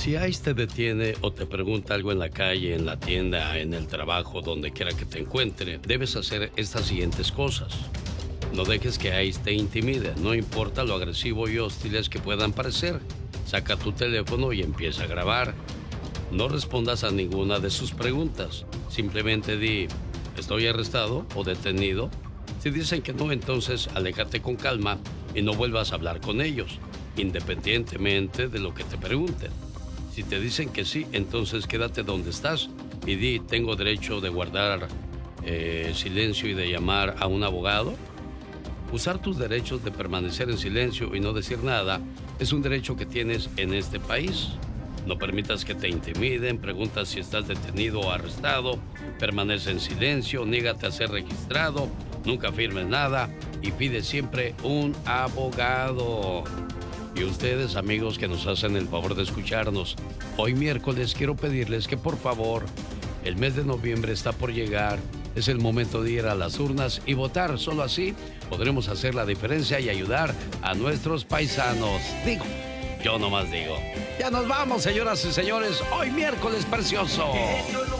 Si ICE te detiene o te pregunta algo en la calle, en la tienda, en el trabajo, donde quiera que te encuentre, debes hacer estas siguientes cosas. No dejes que ICE te intimide, no importa lo agresivo y hostiles que puedan parecer. Saca tu teléfono y empieza a grabar. No respondas a ninguna de sus preguntas. Simplemente di, ¿estoy arrestado o detenido? Si dicen que no, entonces aléjate con calma y no vuelvas a hablar con ellos, independientemente de lo que te pregunten. Si te dicen que sí, entonces quédate donde estás y di, ¿tengo derecho de guardar silencio y de llamar a un abogado? Usar tus derechos de permanecer en silencio y no decir nada es un derecho que tienes en este país. No permitas que te intimiden, pregunta si estás detenido o arrestado, permanece en silencio, niégate a ser registrado, nunca firmes nada y pide siempre un abogado. Y ustedes, amigos que nos hacen el favor de escucharnos, hoy miércoles quiero pedirles que por favor, el mes de noviembre está por llegar, es el momento de ir a las urnas y votar. Solo así podremos hacer la diferencia y ayudar a nuestros paisanos. Digo, yo nomás digo. Ya nos vamos, señoras y señores, hoy miércoles precioso.